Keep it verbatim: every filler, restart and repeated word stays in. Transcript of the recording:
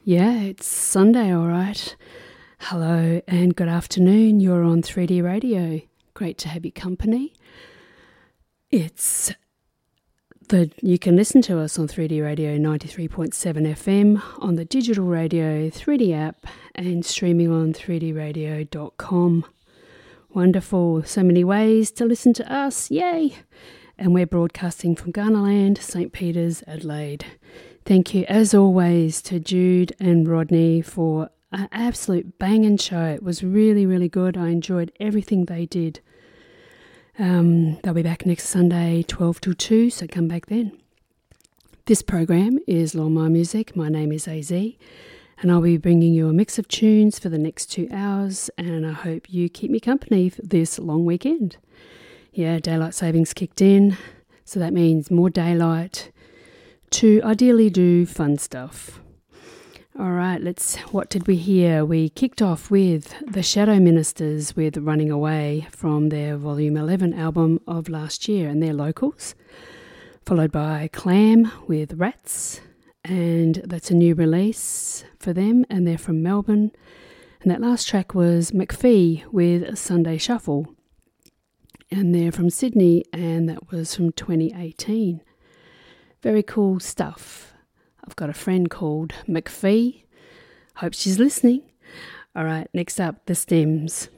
Yeah, it's Sunday, all right. Hello and good afternoon. You're on three D Radio. Great to have your company. It's the you can listen to us on three D Radio ninety-three point seven F M, on the digital radio three D app, and streaming on three d radio dot com. Wonderful. So many ways to listen to us. Yay! And we're broadcasting from Ghanaland, Saint Peter's, Adelaide. Thank you, as always, to Jude and Rodney for an absolute banging show. It was really, really good. I enjoyed everything they did. Um, they'll be back next Sunday, twelve till two, so come back then. This program is Lawnmower Music. My name is A Z, and I'll be bringing you a mix of tunes for the next two hours, and I hope you keep me company for this long weekend. Yeah, daylight savings kicked in, so that means more daylight to ideally do fun stuff. All right, let's, what did we hear? We kicked off with the Shadow Ministers with Running Away from their Volume eleven album of last year, and they're locals, followed by Clam with Rats, and that's a new release for them, and they're from Melbourne. And that last track was McPhee with Sunday Shuffle, and they're from Sydney, and that was from twenty eighteen. Very cool stuff. I've got a friend called McPhee. Hope she's listening. All right, next up, The Stems.